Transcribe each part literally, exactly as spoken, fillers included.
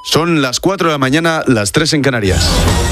Son las cuatro de la mañana, las tres en Canarias.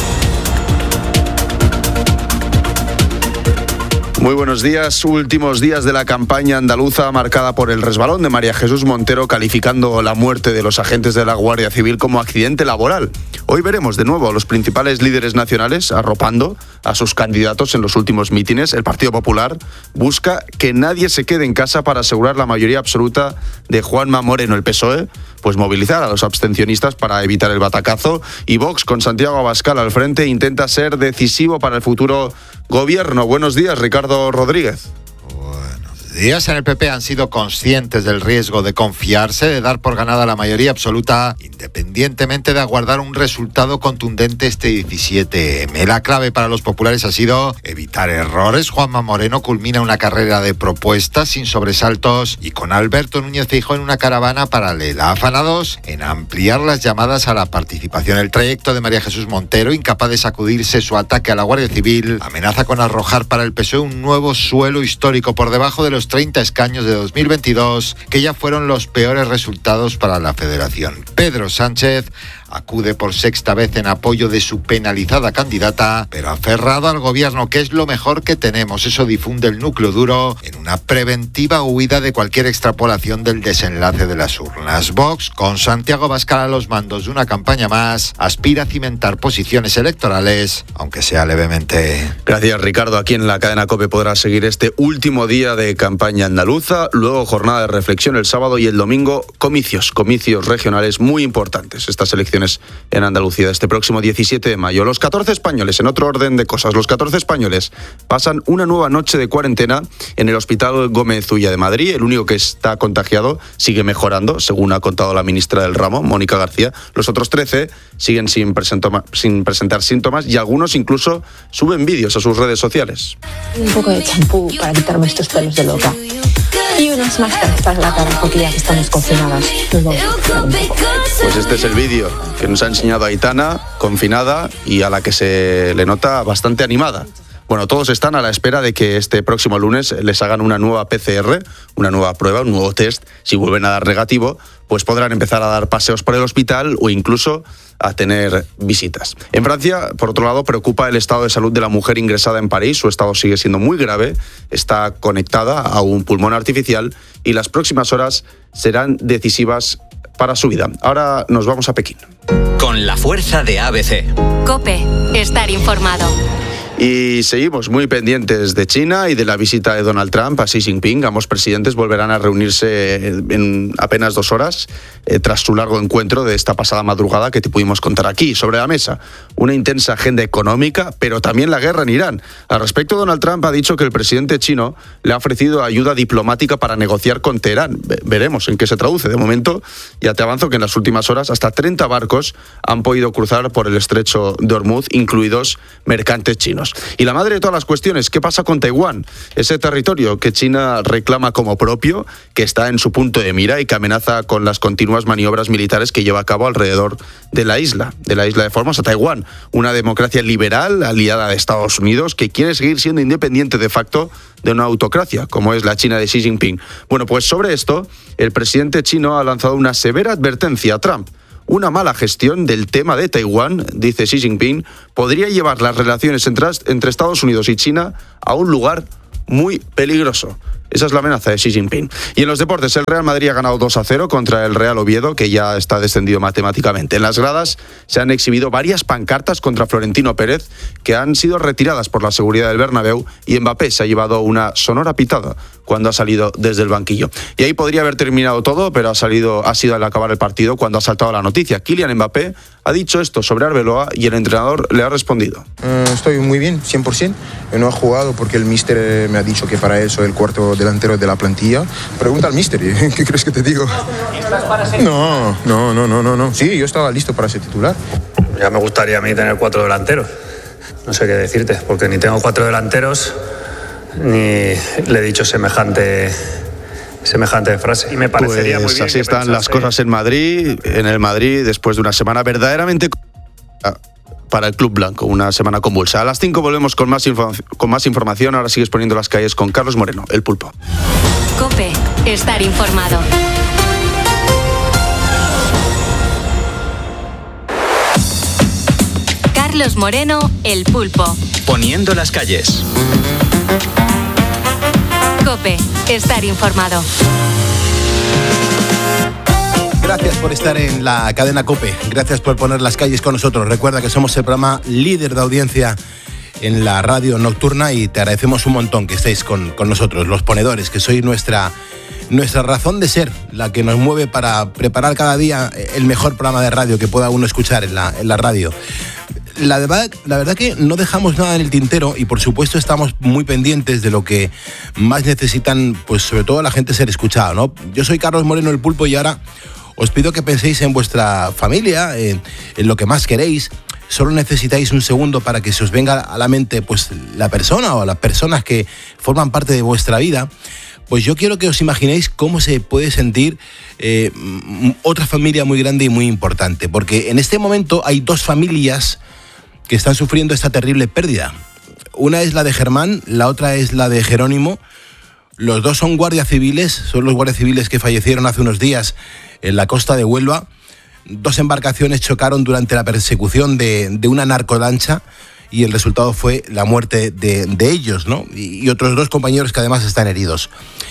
Muy buenos días. Últimos días de la campaña andaluza marcada por el resbalón de María Jesús Montero, calificando la muerte de los agentes de la Guardia Civil como accidente laboral. Hoy veremos de nuevo a los principales líderes nacionales arropando a sus candidatos en los últimos mítines. El Partido Popular busca que nadie se quede en casa para asegurar la mayoría absoluta de Juanma Moreno. El P S O E, pues movilizar a los abstencionistas para evitar el batacazo. Y Vox, con Santiago Abascal al frente, intenta ser decisivo para el futuro gobierno. Buenos días, Ricardo Rodríguez. Buenos días. En el P P han sido conscientes del riesgo de confiarse, de dar por ganada la mayoría absoluta, independientemente de aguardar un resultado contundente este diecisiete eme. La clave para los populares ha sido evitar errores. Juanma Moreno culmina una carrera de propuestas sin sobresaltos y con Alberto Núñez Feijóo en una caravana paralela, afanados en ampliar las llamadas a la participación. El trayecto de María Jesús Montero, incapaz de sacudirse su ataque a la Guardia Civil, amenaza con arrojar para el P S O E un nuevo suelo histórico por debajo de los treinta escaños de dos mil veintidós, que ya fueron los peores resultados para la Federación. Pedro Sánchez acude por sexta vez en apoyo de su penalizada candidata, pero aferrado al gobierno, que es lo mejor que tenemos. Eso difunde el núcleo duro en una preventiva huida de cualquier extrapolación del desenlace de las urnas. Vox, con Santiago Abascal a los mandos de una campaña más, aspira a cimentar posiciones electorales, aunque sea levemente. Gracias, Ricardo. Aquí en la cadena COPE podrás seguir este último día de campaña andaluza, luego jornada de reflexión el sábado y el domingo comicios, comicios regionales muy importantes. Estas elecciones en Andalucía este próximo diecisiete de mayo. Los catorce españoles, en otro orden de cosas, los catorce españoles pasan una nueva noche de cuarentena en el Hospital Gómez Ulla de Madrid. El único que está contagiado sigue mejorando, según ha contado la ministra del ramo, Mónica García. Los otros trece siguen sin, presentoma, sin presentar síntomas y algunos incluso suben vídeos a sus redes sociales. Un poco de champú para quitarme estos pelos de loca. Y unas máscaras para la cara, porque ya que estamos confinadas. Pues este es el vídeo que nos ha enseñado Aitana, confinada y a la que se le nota bastante animada. Bueno, todos están a la espera de que este próximo lunes les hagan una nueva P C R, una nueva prueba, un nuevo test. Si vuelven a dar negativo, pues podrán empezar a dar paseos por el hospital o incluso a tener visitas. En Francia, por otro lado, preocupa el estado de salud de la mujer ingresada en París. Su estado sigue siendo muy grave, está conectada a un pulmón artificial y las próximas horas serán decisivas para su vida. Ahora nos vamos a Pekín. Con la fuerza de A B C. COPE, estar informado. Y seguimos muy pendientes de China y de la visita de Donald Trump a Xi Jinping. Ambos presidentes volverán a reunirse en apenas dos horas eh, tras su largo encuentro de esta pasada madrugada que te pudimos contar aquí. Sobre la mesa, una intensa agenda económica, pero también la guerra en Irán. Al respecto, Donald Trump ha dicho que el presidente chino le ha ofrecido ayuda diplomática para negociar con Teherán. Veremos en qué se traduce. De momento, ya te avanzo que en las últimas horas hasta treinta barcos han podido cruzar por el estrecho de Hormuz, incluidos mercantes chinos. Y la madre de todas las cuestiones, ¿qué pasa con Taiwán? Ese territorio que China reclama como propio, que está en su punto de mira y que amenaza con las continuas maniobras militares que lleva a cabo alrededor de la isla, de la isla de Formosa. Taiwán, una democracia liberal aliada de Estados Unidos que quiere seguir siendo independiente de facto de una autocracia, como es la China de Xi Jinping. Bueno, pues sobre esto, el presidente chino ha lanzado una severa advertencia a Trump. Una mala gestión del tema de Taiwán, dice Xi Jinping, podría llevar las relaciones entre, entre Estados Unidos y China a un lugar muy peligroso. Esa es la amenaza de Xi Jinping. Y en los deportes, el Real Madrid ha ganado dos a cero contra el Real Oviedo, que ya está descendido matemáticamente. En las gradas se han exhibido varias pancartas contra Florentino Pérez, que han sido retiradas por la seguridad del Bernabéu, y Mbappé se ha llevado una sonora pitada cuando ha salido desde el banquillo. Y ahí podría haber terminado todo, pero ha salido, ha sido al acabar el partido cuando ha saltado la noticia. Kylian Mbappé ha dicho esto sobre Arbeloa y el entrenador le ha respondido. Uh, estoy muy bien, cien por ciento. Yo no he jugado porque el míster me ha dicho que para él soy el cuarto delantero de la plantilla. Pregunta al míster, ¿qué crees que te digo? ¿Estás para ser? No, no, no, no, no, no. Sí, yo estaba listo para ser titular. Ya me gustaría a mí tener cuatro delanteros. No sé qué decirte, porque ni tengo cuatro delanteros, ni le he dicho semejante... semejante frase. Y me parecería pues muy bien así están pensase... las cosas en Madrid, en el Madrid, después de una semana verdaderamente para el Club Blanco, una semana convulsa. A las cinco volvemos con más, info- con más información. Ahora sigues poniendo las calles con Carlos Moreno, el Pulpo. COPE, estar informado. Carlos Moreno, El Pulpo. Poniendo las calles. COPE, estar informado. Gracias por estar en la cadena COPE. Gracias por poner las calles con nosotros. Recuerda que somos el programa líder de audiencia en la radio nocturna y te agradecemos un montón que estéis con, con nosotros, los ponedores, que sois nuestra, nuestra razón de ser, la que nos mueve para preparar cada día el mejor programa de radio que pueda uno escuchar en la, en la radio. La verdad, la verdad que no dejamos nada en el tintero y por supuesto estamos muy pendientes de lo que más necesitan, pues sobre todo la gente ser escuchada, ¿no? Yo soy Carlos Moreno, El Pulpo, y ahora os pido que penséis en vuestra familia, en, en lo que más queréis. Solo necesitáis un segundo para que se os venga a la mente pues la persona o las personas que forman parte de vuestra vida. Pues yo quiero que os imaginéis cómo se puede sentir eh, otra familia muy grande y muy importante, porque en este momento hay dos familias que están sufriendo esta terrible pérdida. Una es la de Germán, la otra es la de Jerónimo. Los dos son guardias civiles, son los guardias civiles que fallecieron hace unos días en la costa de Huelva. Dos embarcaciones chocaron durante la persecución de, de una narcolancha y el resultado fue la muerte de, de ellos, ¿no? Y, y otros dos compañeros que además están heridos.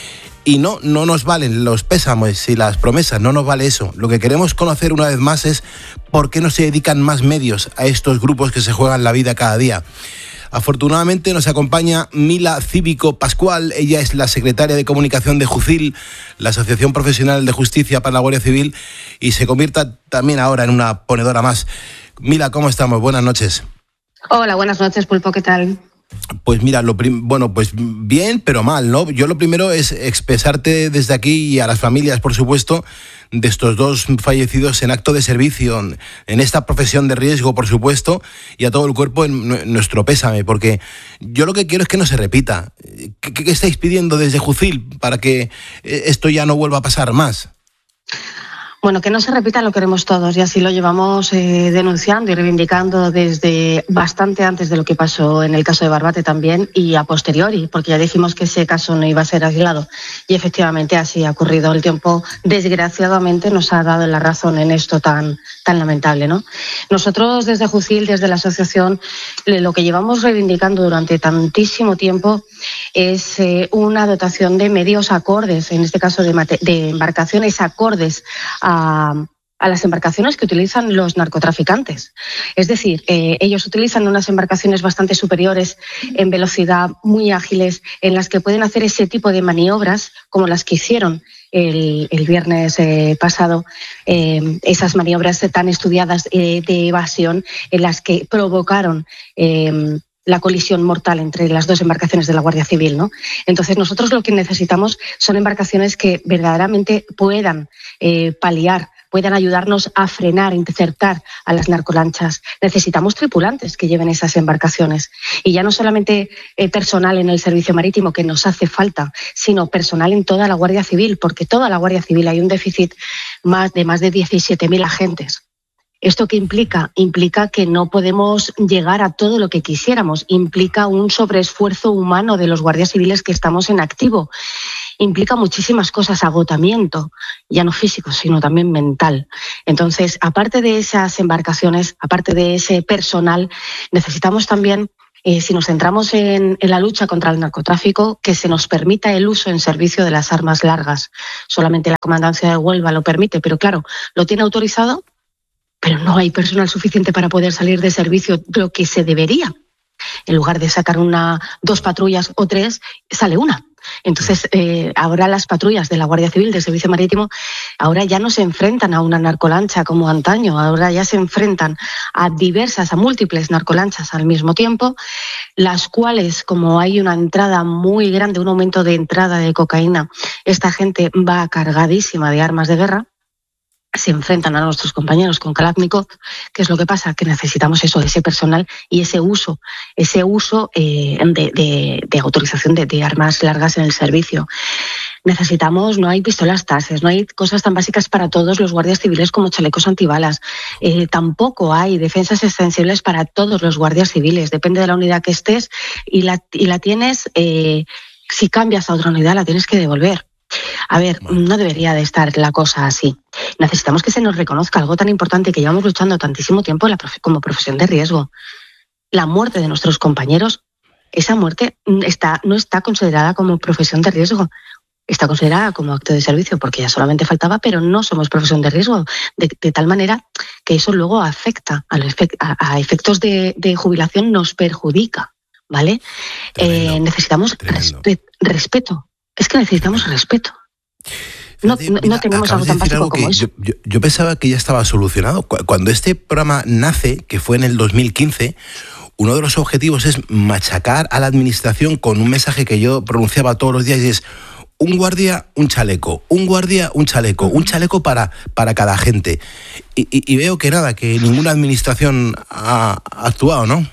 Y no, no nos valen los pésames y las promesas, no nos vale eso. Lo que queremos conocer una vez más es por qué no se dedican más medios a estos grupos que se juegan la vida cada día. Afortunadamente nos acompaña Mila Cívico Pascual. Ella es la secretaria de comunicación de JUCIL, la Asociación Profesional de Justicia para la Guardia Civil, y se convierta también ahora en una ponedora más. Mila, ¿cómo estamos? Buenas noches. Hola, buenas noches, Pulpo, ¿qué tal? Pues mira, lo prim- bueno, pues bien, pero mal, ¿no? Yo lo primero es expresarte desde aquí y a las familias, por supuesto, de estos dos fallecidos en acto de servicio, en esta profesión de riesgo, por supuesto, y a todo el cuerpo en nuestro pésame, porque yo lo que quiero es que no se repita. ¿Qué, qué estáis pidiendo desde JUCIL para que esto ya no vuelva a pasar más? Bueno, que no se repita lo queremos todos y así lo llevamos eh, denunciando y reivindicando desde bastante antes de lo que pasó en el caso de Barbate también y a posteriori, porque ya dijimos que ese caso no iba a ser aislado y efectivamente así ha ocurrido. El tiempo, desgraciadamente, nos ha dado la razón en esto tan, tan lamentable, ¿no? Nosotros desde JUCIL, desde la asociación, lo que llevamos reivindicando durante tantísimo tiempo es eh, una dotación de medios acordes, en este caso de, mate- de embarcaciones acordes a A, a las embarcaciones que utilizan los narcotraficantes. Es decir, eh, ellos utilizan unas embarcaciones bastante superiores en velocidad, muy ágiles, en las que pueden hacer ese tipo de maniobras como las que hicieron el, el viernes eh, pasado, eh, esas maniobras tan estudiadas eh, de evasión en las que provocaron eh, la colisión mortal entre las dos embarcaciones de la Guardia Civil, ¿no? Entonces nosotros lo que necesitamos son embarcaciones que verdaderamente puedan eh, paliar, puedan ayudarnos a frenar, interceptar a las narcolanchas. Necesitamos tripulantes que lleven esas embarcaciones. Y ya no solamente eh, personal en el servicio marítimo, que nos hace falta, sino personal en toda la Guardia Civil, porque toda la Guardia Civil hay un déficit más de más de diecisiete mil agentes. ¿Esto qué implica? Implica que no podemos llegar a todo lo que quisiéramos. Implica un sobreesfuerzo humano de los guardias civiles que estamos en activo. Implica muchísimas cosas, agotamiento, ya no físico, sino también mental. Entonces, aparte de esas embarcaciones, aparte de ese personal, necesitamos también, eh, si nos centramos en, en la lucha contra el narcotráfico, que se nos permita el uso en servicio de las armas largas. Solamente la Comandancia de Huelva lo permite, pero claro, ¿lo tiene autorizado? Pero no hay personal suficiente para poder salir de servicio lo que se debería. En lugar de sacar una, dos patrullas o tres, sale una. Entonces, eh, ahora las patrullas de la Guardia Civil, del Servicio Marítimo, ahora ya no se enfrentan a una narcolancha como antaño, ahora ya se enfrentan a diversas, a múltiples narcolanchas al mismo tiempo, las cuales, como hay una entrada muy grande, un aumento de entrada de cocaína, esta gente va cargadísima de armas de guerra, se enfrentan a nuestros compañeros con Kalashnikov. ¿Qué es lo que pasa? Que necesitamos eso, ese personal y ese uso, ese uso eh, de, de, de autorización de, de armas largas en el servicio. Necesitamos, no hay pistolas tases, no hay cosas tan básicas para todos los guardias civiles como chalecos antibalas. Eh, tampoco hay defensas extensibles para todos los guardias civiles. Depende de la unidad que estés y la, y la tienes, eh, si cambias a otra unidad la tienes que devolver. A ver, bueno. no debería de estar la cosa así. Necesitamos que se nos reconozca algo tan importante que llevamos luchando tantísimo tiempo la profe- como profesión de riesgo. La muerte de nuestros compañeros, esa muerte está, no está considerada como profesión de riesgo. Está considerada como acto de servicio porque ya solamente faltaba, pero no somos profesión de riesgo, de, de tal manera que eso luego afecta a, los efect, a, a efectos de, de jubilación, nos perjudica, ¿vale? Tremendo, eh, necesitamos respe, respeto, es que necesitamos respeto. No, Mira, no tenemos algo tan básico algo como eso. Yo, yo, yo pensaba que ya estaba solucionado. Cuando este programa nace, que fue en el dos mil quince, uno de los objetivos es machacar a la administración con un mensaje que yo pronunciaba todos los días y es: un guardia, un chaleco, un guardia, un chaleco, un chaleco para, para cada agente. Y, y, y veo que nada, que ninguna administración ha, ha actuado, ¿no?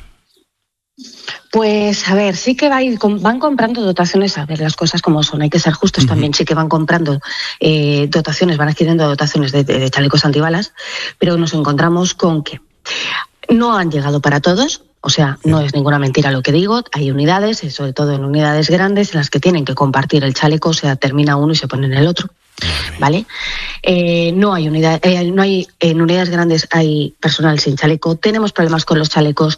Pues a ver, sí que va a ir, van comprando dotaciones, a ver las cosas como son, hay que ser justos uh-huh. también, sí que van comprando eh, dotaciones, van adquiriendo dotaciones de, de, de chalecos antibalas, pero nos encontramos con que no han llegado para todos. O sea, no es ninguna mentira lo que digo, hay unidades, sobre todo en unidades grandes, en las que tienen que compartir el chaleco, o sea, termina uno y se pone en el otro, ¿vale? Eh, no hay unidad, eh, no hay, en unidades grandes hay personal sin chaleco, tenemos problemas con los chalecos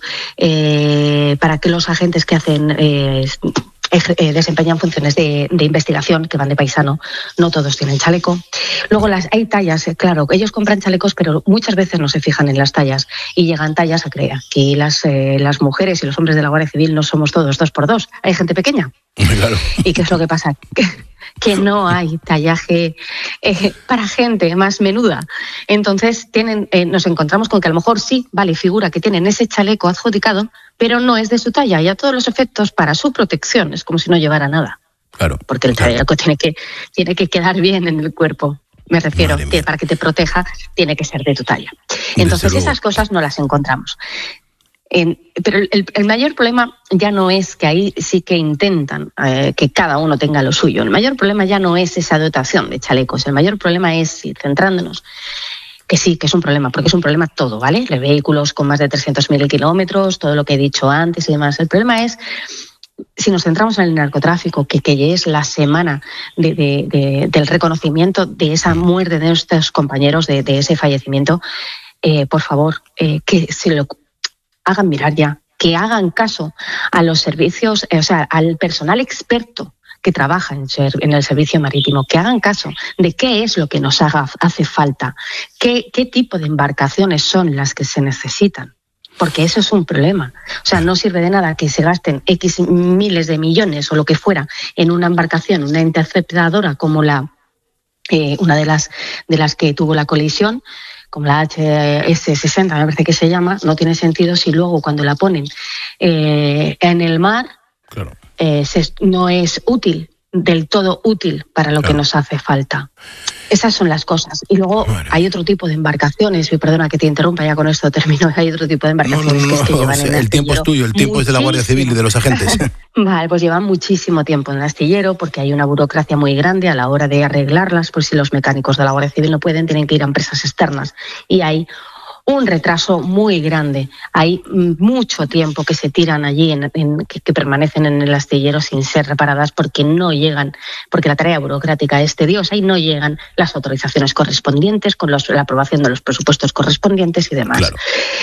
eh, para que los agentes que hacen... Eh, Eh, desempeñan funciones de, de investigación que van de paisano, no todos tienen chaleco. Luego las hay tallas, eh, claro, ellos compran chalecos, pero muchas veces no se fijan en las tallas y llegan tallas a creer que las, eh, las mujeres y los hombres de la Guardia Civil no somos todos dos por dos, hay gente pequeña. Claro. ¿Y qué es lo que pasa? Que, que no hay tallaje eh, para gente más menuda. Entonces tienen, eh, nos encontramos con que a lo mejor sí, vale, figura que tienen ese chaleco adjudicado, pero no es de su talla y a todos los efectos para su protección es como si no llevara nada. Claro. Porque el chaleco claro. tiene que, tiene que quedar bien en el cuerpo. Me refiero que para que te proteja tiene que ser de tu talla. Entonces esas cosas no las encontramos. En, pero el, el mayor problema ya no es que ahí sí que intentan eh, que cada uno tenga lo suyo. El mayor problema ya no es esa dotación de chalecos. El mayor problema es, y centrándonos, que sí, que es un problema, porque es un problema todo, ¿vale? De vehículos con más de trescientos mil kilómetros, todo lo que he dicho antes y demás. El problema es, si nos centramos en el narcotráfico, que, que es la semana de, de, de, del reconocimiento de esa muerte de nuestros compañeros, de, de ese fallecimiento, eh, por favor, eh, que se lo hagan mirar ya, que hagan caso a los servicios, eh, o sea, al personal experto que trabaja en, ser, en el servicio marítimo, que hagan caso de qué es lo que nos haga, hace falta, qué, qué tipo de embarcaciones son las que se necesitan, porque eso es un problema. O sea, no sirve de nada que se gasten X miles de millones o lo que fuera en una embarcación, una interceptadora como la eh, una de las, de las que tuvo la colisión, como la H S sesenta, me parece que se llama, no tiene sentido si luego cuando la ponen eh, en el mar, claro. eh, se, no es útil, del todo útil para lo claro. que nos hace falta. Esas son las cosas. Y luego bueno. hay otro tipo de embarcaciones, y perdona que te interrumpa, ya con esto termino, hay otro tipo de embarcaciones no, no, no, que, es que no, llevan o sea, en el, el tiempo es tuyo, el tiempo muchísimo. Es de la Guardia Civil y de los agentes. Vale, pues llevan muchísimo tiempo en el astillero porque hay una burocracia muy grande a la hora de arreglarlas, por si los mecánicos de la Guardia Civil no pueden, tienen que ir a empresas externas. Y hay un retraso muy grande. Hay mucho tiempo que se tiran allí, en, en, que, que permanecen en el astillero sin ser reparadas porque no llegan, porque la tarea burocrática es tediosa y no llegan las autorizaciones correspondientes con los, la aprobación de los presupuestos correspondientes y demás. Claro.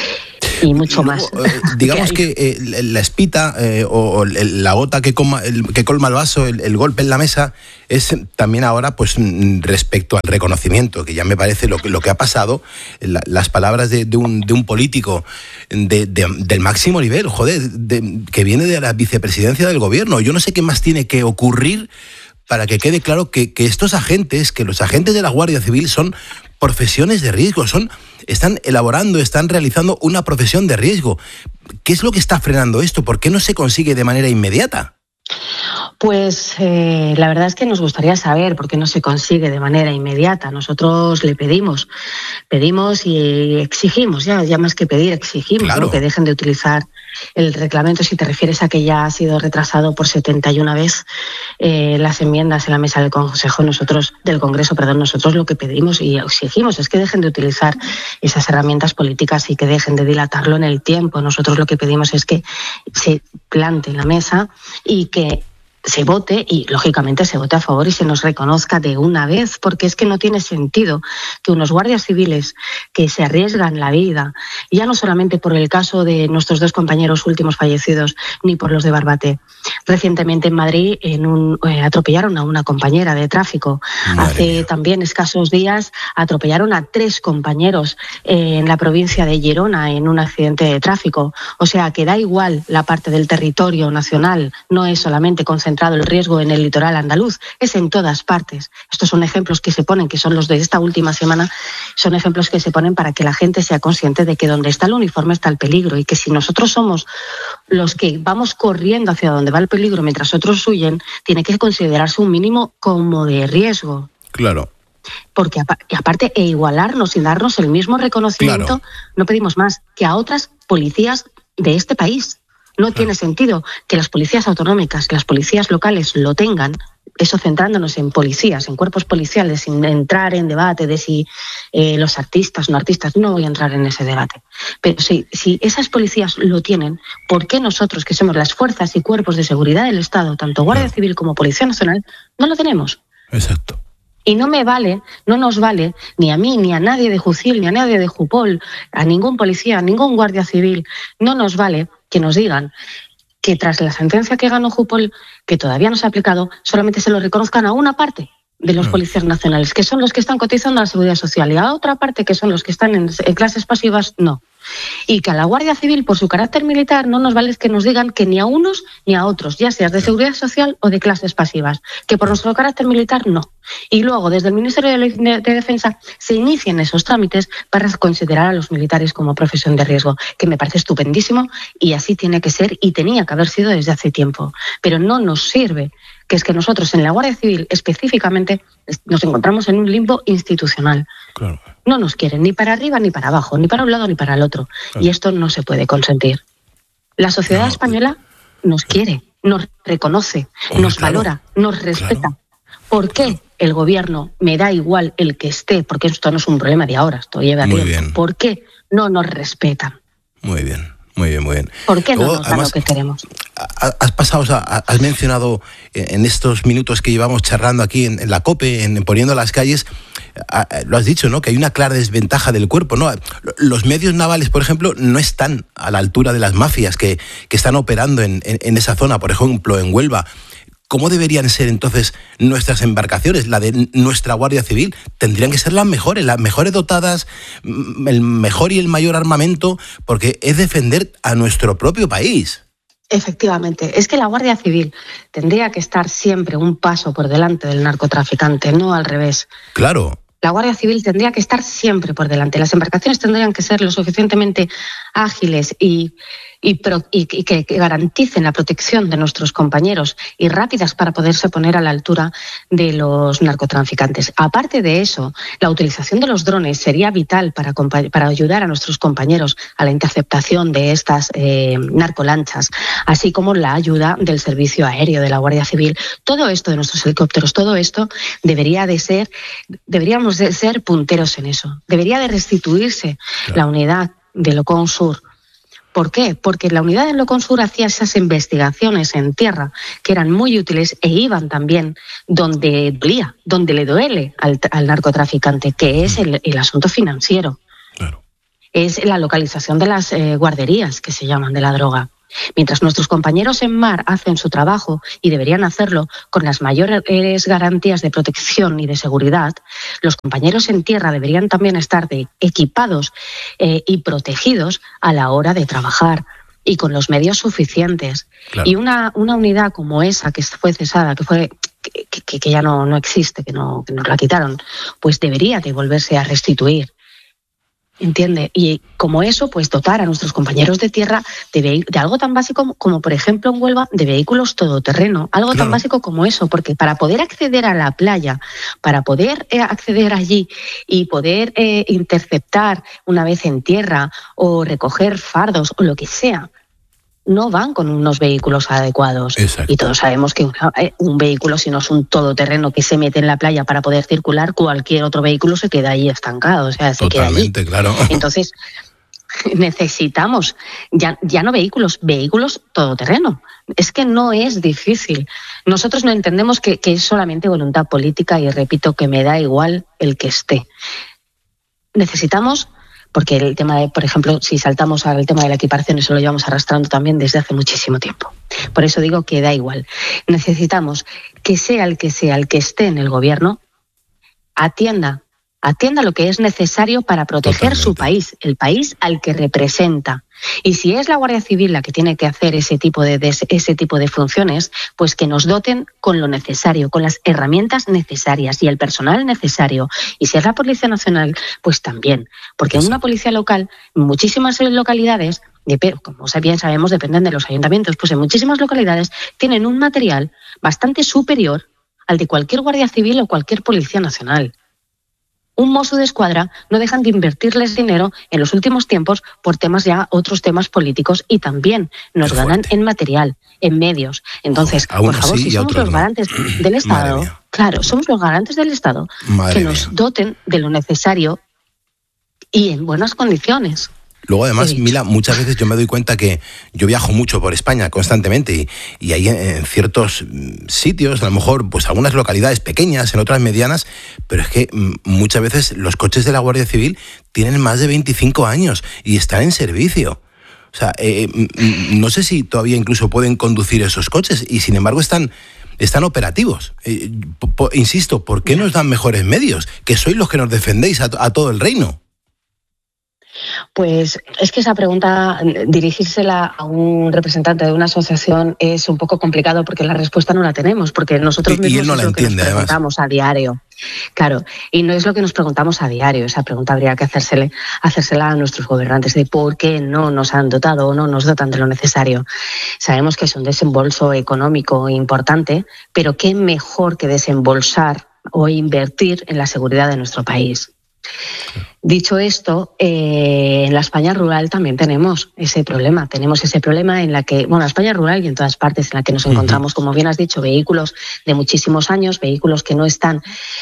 Y mucho y luego, más. Eh, digamos que eh, la espita eh, o, o la gota que, coma, el, que colma el vaso, el, el golpe en la mesa, es también ahora pues respecto al reconocimiento, que ya me parece lo que, lo que ha pasado, la, las palabras de, de, un, de un político de, de, del máximo nivel, joder, de, que viene de la vicepresidencia del gobierno. Yo no sé qué más tiene que ocurrir para que quede claro que, que estos agentes, que los agentes de la Guardia Civil son profesiones de riesgo, son están elaborando, están realizando una profesión de riesgo. ¿Qué es lo que está frenando esto? ¿Por qué no se consigue de manera inmediata? Pues eh, la verdad es que nos gustaría saber por qué no se consigue de manera inmediata. Nosotros le pedimos, pedimos y exigimos, ya, ya más que pedir, exigimos claro. ¿no? que dejen de utilizar el reglamento, si te refieres a que ya ha sido retrasado por setenta y una veces eh, las enmiendas en la mesa del Consejo, nosotros, del Congreso, perdón, nosotros lo que pedimos y exigimos es que dejen de utilizar esas herramientas políticas y que dejen de dilatarlo en el tiempo. Nosotros lo que pedimos es que se plante en la mesa y que se vote y, lógicamente, se vote a favor y se nos reconozca de una vez, porque es que no tiene sentido que unos guardias civiles que se arriesgan la vida, ya no solamente por el caso de nuestros dos compañeros últimos fallecidos, ni por los de Barbate. Recientemente en Madrid en un, eh, atropellaron a una compañera de tráfico. Madre Hace mía. También escasos días atropellaron a tres compañeros eh, en la provincia de Girona en un accidente de tráfico. O sea, que da igual la parte del territorio nacional, no es solamente concentrado el riesgo en el litoral andaluz, es en todas partes. Estos son ejemplos que se ponen, que son los de esta última semana, son ejemplos que se ponen para que la gente sea consciente de que donde está el uniforme está el peligro, y que si nosotros somos los que vamos corriendo hacia donde va el peligro mientras otros huyen, tiene que considerarse un mínimo como de riesgo. Claro. Porque aparte, e igualarnos y darnos el mismo reconocimiento, claro, no pedimos más que a otras policías de este país. No claro. tiene sentido que las policías autonómicas, que las policías locales lo tengan, eso centrándonos en policías, en cuerpos policiales, sin entrar en debate de si eh, los artistas, no artistas, no voy a entrar en ese debate. Pero si, si esas policías lo tienen, ¿por qué nosotros, que somos las fuerzas y cuerpos de seguridad del Estado, tanto Guardia claro. Civil como Policía Nacional, no lo tenemos? Exacto. Y no me vale, no nos vale, ni a mí, ni a nadie de Jucil, ni a nadie de Jupol, a ningún policía, a ningún guardia civil, no nos vale que nos digan que tras la sentencia que ganó Jupol, que todavía no se ha aplicado, solamente se lo reconozcan a una parte de los no. policías nacionales, que son los que están cotizando a la Seguridad Social, y a otra parte, que son los que están en, en clases pasivas, no. Y que a la Guardia Civil, por su carácter militar, no nos vale que nos digan que ni a unos ni a otros, ya seas de Seguridad Social o de clases pasivas, que por nuestro carácter militar, no. Y luego, desde el Ministerio de, de, de Defensa, se inician esos trámites para considerar a los militares como profesión de riesgo, que me parece estupendísimo, y así tiene que ser y tenía que haber sido desde hace tiempo. Pero no nos sirve, que es que nosotros en la Guardia Civil específicamente nos encontramos en un limbo institucional. Claro. No nos quieren ni para arriba ni para abajo, ni para un lado ni para el otro. Claro. Y esto no se puede consentir. La sociedad no, española nos quiere, nos reconoce, Hombre, nos claro. valora, nos respeta. Claro. ¿Por qué claro. el gobierno, me da igual el que esté, porque esto no es un problema de ahora, esto lleva tiempo, bien. ¿por qué no nos respetan? Muy bien. Muy bien, muy bien. ¿Por qué no Luego, nos dan además, lo que queremos? Has pasado, o sea, has mencionado en estos minutos que llevamos charlando aquí en, en la COPE, en Poniendo las Calles, lo has dicho, ¿no? Que hay una clara desventaja del cuerpo, ¿no? Los medios navales, por ejemplo, no están a la altura de las mafias que, que están operando en, en, en esa zona, por ejemplo, en Huelva. ¿Cómo deberían ser entonces nuestras embarcaciones, la de nuestra Guardia Civil? Tendrían que ser las mejores, las mejores dotadas, el mejor y el mayor armamento, porque es defender a nuestro propio país. Efectivamente, es que la Guardia Civil tendría que estar siempre un paso por delante del narcotraficante, no al revés. Claro. La Guardia Civil tendría que estar siempre por delante. Las embarcaciones tendrían que ser lo suficientemente ágiles y, y, pro, y, y que, que garanticen la protección de nuestros compañeros y rápidas para poderse poner a la altura de los narcotraficantes. Aparte de eso, la utilización de los drones sería vital para, para ayudar a nuestros compañeros a la interceptación de estas eh, narcolanchas, así como la ayuda del servicio aéreo de la Guardia Civil. Todo esto de nuestros helicópteros, todo esto debería de ser, deberíamos de ser punteros en eso. Debería de restituirse claro. la unidad de Locón Sur. ¿Por qué? Porque la unidad de Locón Sur hacía esas investigaciones en tierra que eran muy útiles e iban también donde dolía, donde le duele al, al narcotraficante, que es el, el asunto financiero. Claro. Es la localización de las eh, guarderías, que se llaman, de la droga. Mientras nuestros compañeros en mar hacen su trabajo, y deberían hacerlo con las mayores garantías de protección y de seguridad, los compañeros en tierra deberían también estar de, equipados eh, y protegidos a la hora de trabajar y con los medios suficientes. Claro. Y una, una unidad como esa que fue cesada, que fue que, que, que ya no, no existe, que, no, que nos la quitaron, pues debería de volverse a restituir. ¿Entiende? Y como eso, pues dotar a nuestros compañeros de tierra de, ve- de algo tan básico como, como, por ejemplo, en Huelva, de vehículos todoterreno. Algo claro. tan básico como eso, porque para poder acceder a la playa, para poder eh, acceder allí y poder eh, interceptar una vez en tierra o recoger fardos o lo que sea, no van con unos vehículos adecuados. Exacto. Y todos sabemos que un, un vehículo, si no es un todoterreno que se mete en la playa para poder circular, cualquier otro vehículo se queda ahí estancado, o sea, se Totalmente, queda allí. Claro. Entonces, necesitamos ya, ya no vehículos, vehículos todoterreno. Es que no es difícil. Nosotros no entendemos que, que es solamente voluntad política y repito que me da igual el que esté. Necesitamos, porque el tema de, por ejemplo, si saltamos al tema de la equiparación, eso lo llevamos arrastrando también desde hace muchísimo tiempo. Por eso digo que da igual. Necesitamos que sea el que sea el que esté en el gobierno, atienda Atienda lo que es necesario para proteger Totalmente. Su país, el país al que representa. Y si es la Guardia Civil la que tiene que hacer ese tipo de, de ese tipo de funciones, pues que nos doten con lo necesario, con las herramientas necesarias y el personal necesario. Y si es la Policía Nacional, pues también. Porque en una policía local, en muchísimas localidades, como bien sabemos, dependen de los ayuntamientos, pues en muchísimas localidades tienen un material bastante superior al de cualquier Guardia Civil o cualquier Policía Nacional. Un mozo de escuadra no dejan de invertirles dinero en los últimos tiempos por temas ya, otros temas políticos y también nos ganan en material, en medios. Entonces, oh, por favor, si somos los no. garantes del Estado, claro, somos los garantes del Estado, Madre que nos mía. doten de lo necesario y en buenas condiciones. Luego, además, sí. Mila, muchas veces yo me doy cuenta que yo viajo mucho por España constantemente y, y hay en, en ciertos sitios, a lo mejor, pues algunas localidades pequeñas, en otras medianas, pero es que m- muchas veces los coches de la Guardia Civil tienen más de veinticinco años y están en servicio. O sea, eh, m- m- no sé si todavía incluso pueden conducir esos coches y, sin embargo, están... están operativos. Eh, po- po- insisto, ¿por qué nos dan mejores medios? Que sois los que nos defendéis a, a todo el reino. Pues es que esa pregunta, dirigírsela a un representante de una asociación es un poco complicado porque la respuesta no la tenemos, porque nosotros y, mismos y él no es la lo entiende, que nos preguntamos además. a diario. Claro, y no es lo que nos preguntamos a diario, esa pregunta habría que hacérsele, hacérsela a nuestros gobernantes de por qué no nos han dotado o no nos dotan de lo necesario. Sabemos que es un desembolso económico importante, pero qué mejor que desembolsar o invertir en la seguridad de nuestro país. Dicho esto, eh, en la España rural también tenemos ese problema. Tenemos ese problema en la que, bueno, la España rural y en todas partes en la que nos encontramos, como bien has dicho, vehículos de muchísimos años, vehículos que no están...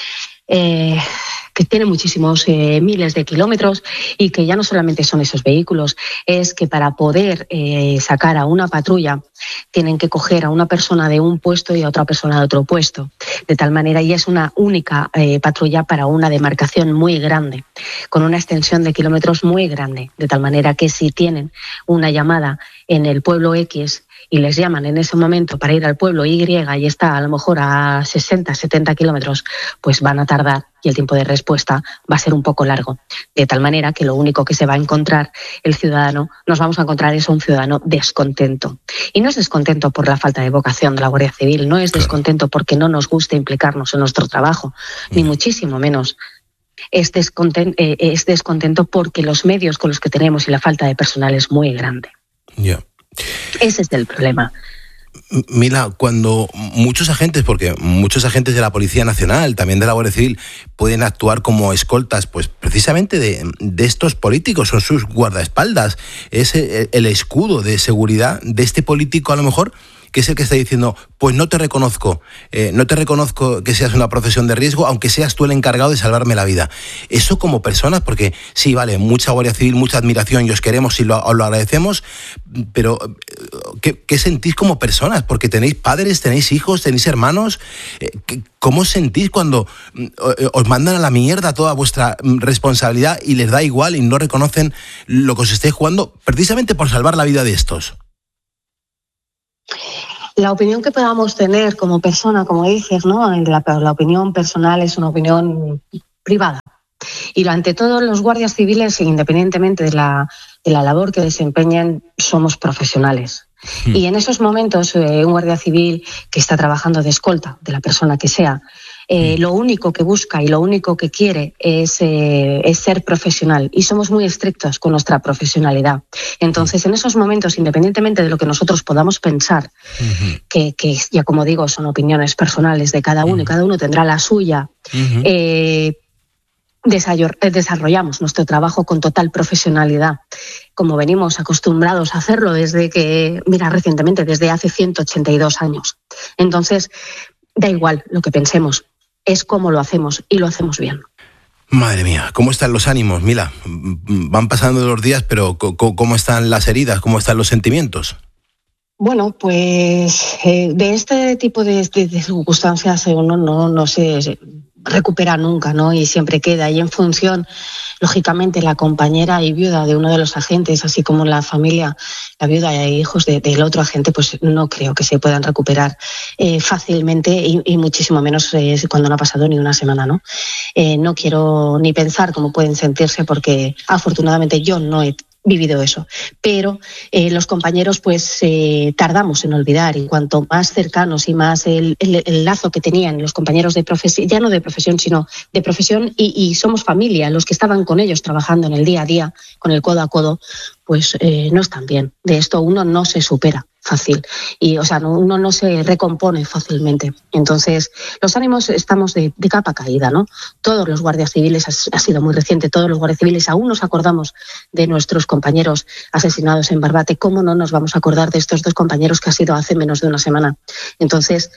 Eh, que tienen muchísimos eh, miles de kilómetros y que ya no solamente son esos vehículos, es que para poder eh, sacar a una patrulla tienen que coger a una persona de un puesto y a otra persona de otro puesto, de tal manera, y es una única eh, patrulla para una demarcación muy grande, con una extensión de kilómetros muy grande, de tal manera que si tienen una llamada en el pueblo X y les llaman en ese momento para ir al pueblo Y y está a lo mejor a sesenta, setenta kilómetros, pues van a tardar y el tiempo de respuesta va a ser un poco largo. De tal manera que lo único que se va a encontrar el ciudadano, nos vamos a encontrar es un ciudadano descontento. Y no es descontento por la falta de vocación de la Guardia Civil, no es descontento porque no nos guste implicarnos en nuestro trabajo, ni muchísimo menos. Es descontento, eh, es descontento porque los medios con los que tenemos y la falta de personal es muy grande. Ya. Yeah. Ese es el problema. Mira, cuando muchos agentes, porque muchos agentes de la Policía Nacional, también de la Guardia Civil, pueden actuar como escoltas, pues precisamente de, de estos políticos, son sus guardaespaldas, es el, el escudo de seguridad de este político a lo mejor, que es el que está diciendo, pues no te reconozco, eh, no te reconozco que seas una profesión de riesgo, aunque seas tú el encargado de salvarme la vida. Eso como personas, porque sí, vale, mucha Guardia Civil, mucha admiración, y os queremos y lo, os lo agradecemos, pero ¿qué, qué sentís como personas? Porque tenéis padres, tenéis hijos, tenéis hermanos. ¿Cómo os sentís cuando os mandan a la mierda toda vuestra responsabilidad y les da igual y no reconocen lo que os estáis jugando precisamente por salvar la vida de estos? La opinión que podamos tener como persona, como dices, ¿no? La, la opinión personal es una opinión privada. Y ante todo, los guardias civiles, independientemente de la, de la labor que desempeñan, somos profesionales. Mm. Y en esos momentos, eh, un guardia civil que está trabajando de escolta, de la persona que sea, Eh, lo único que busca y lo único que quiere es, eh, es ser profesional, y somos muy estrictos con nuestra profesionalidad. Entonces, en esos momentos, independientemente de lo que nosotros podamos pensar, uh-huh. que, que ya como digo, son opiniones personales de cada uno, uh-huh. y cada uno tendrá la suya, uh-huh. eh, desarrollamos nuestro trabajo con total profesionalidad, como venimos acostumbrados a hacerlo desde que, mira, recientemente, desde hace ciento ochenta y dos años. Entonces, da igual lo que pensemos, es cómo lo hacemos y lo hacemos bien. Madre mía, ¿cómo están los ánimos, Mila? Van pasando los días, pero ¿cómo están las heridas? ¿Cómo están los sentimientos? Bueno, pues eh, de este tipo de, de, de circunstancias uno no, no se recupera nunca, ¿no? Y siempre queda. Y en función, lógicamente, la compañera y viuda de uno de los agentes, así como la familia, la viuda e hijos de, del otro agente, pues no creo que se puedan recuperar eh, fácilmente y, y muchísimo menos eh, cuando no ha pasado ni una semana, ¿no? Eh, no quiero ni pensar cómo pueden sentirse porque afortunadamente yo no he vivido eso, pero eh, los compañeros pues eh, tardamos en olvidar, y cuanto más cercanos y más el, el, el lazo que tenían los compañeros de profesión, ya no de profesión sino de profesión, y, y somos familia, los que estaban con ellos trabajando en el día a día con el codo a codo, pues eh, no están bien. De esto uno no se supera fácil y, o sea, no, uno no se recompone fácilmente. Entonces, los ánimos estamos de, de capa caída, ¿no? Todos los guardias civiles, ha, ha sido muy reciente, todos los guardias civiles, aún nos acordamos de nuestros compañeros asesinados en Barbate. ¿Cómo no nos vamos a acordar de estos dos compañeros que ha sido hace menos de una semana? Entonces,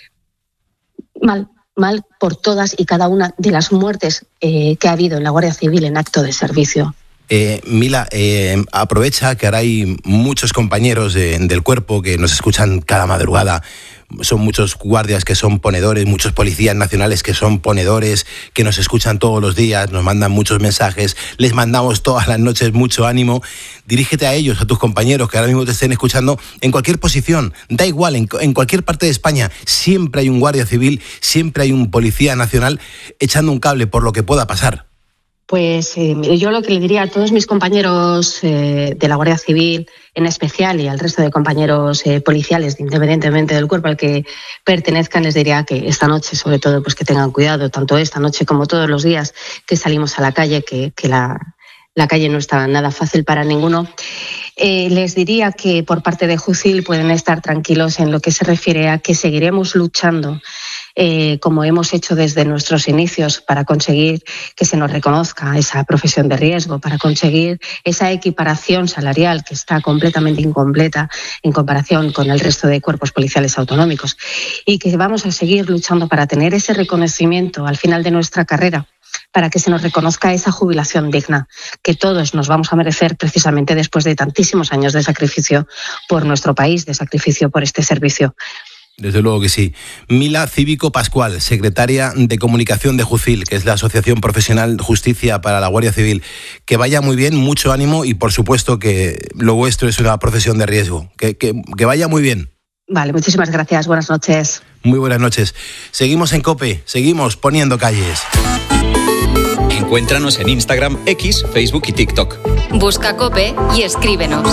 mal, mal por todas y cada una de las muertes eh, que ha habido en la Guardia Civil en acto de servicio. Eh, Mila, eh, aprovecha que ahora hay muchos compañeros de, del cuerpo que nos escuchan cada madrugada. Son muchos guardias que son ponedores, muchos policías nacionales que son ponedores, que nos escuchan todos los días, nos mandan muchos mensajes, les mandamos todas las noches mucho ánimo. Dirígete a ellos, a tus compañeros que ahora mismo te estén escuchando en cualquier posición, da igual, en, en cualquier parte de España, siempre hay un guardia civil, siempre hay un policía nacional echando un cable por lo que pueda pasar. Pues eh, yo lo que le diría a todos mis compañeros eh, de la Guardia Civil en especial y al resto de compañeros eh, policiales, independientemente del cuerpo al que pertenezcan, les diría que esta noche, sobre todo, pues que tengan cuidado, tanto esta noche como todos los días que salimos a la calle, que, que la, la calle no está nada fácil para ninguno. Eh, les diría que por parte de Jucil pueden estar tranquilos en lo que se refiere a que seguiremos luchando Eh, como hemos hecho desde nuestros inicios, para conseguir que se nos reconozca esa profesión de riesgo, para conseguir esa equiparación salarial que está completamente incompleta en comparación con el resto de cuerpos policiales autonómicos, y que vamos a seguir luchando para tener ese reconocimiento al final de nuestra carrera, para que se nos reconozca esa jubilación digna que todos nos vamos a merecer precisamente después de tantísimos años de sacrificio por nuestro país, de sacrificio por este servicio. Desde luego que sí. Mila Cívico Pascual, secretaria de Comunicación de Jucil, que es la Asociación Profesional Justicia para la Guardia Civil. Que vaya muy bien, mucho ánimo y por supuesto que lo vuestro es una profesión de riesgo. Que, que, que vaya muy bien. Vale, muchísimas gracias. Buenas noches. Muy buenas noches. Seguimos en COPE, seguimos poniendo calles. Encuéntranos en Instagram, X, Facebook y TikTok. Busca COPE y escríbenos.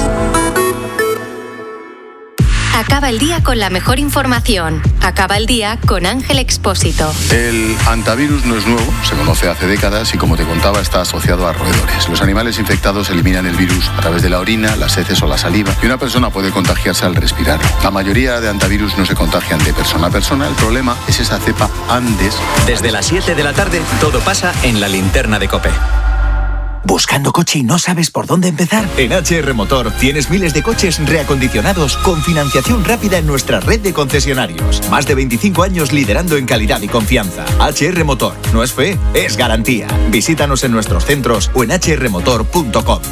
Acaba el día con la mejor información. Acaba el día con Ángel Expósito. El hantavirus no es nuevo, se conoce hace décadas y, como te contaba, está asociado a roedores. Los animales infectados eliminan el virus a través de la orina, las heces o la saliva, y una persona puede contagiarse al respirar. La mayoría de hantavirus no se contagian de persona a persona. El problema es esa cepa Andes. Desde las siete de la tarde, todo pasa en la linterna de COPE. ¿Buscando coche y no sabes por dónde empezar? En H R Motor tienes miles de coches reacondicionados con financiación rápida en nuestra red de concesionarios. Más de veinticinco años liderando en calidad y confianza. H R Motor. No es fe, es garantía. Visítanos en nuestros centros o en h r motor punto com.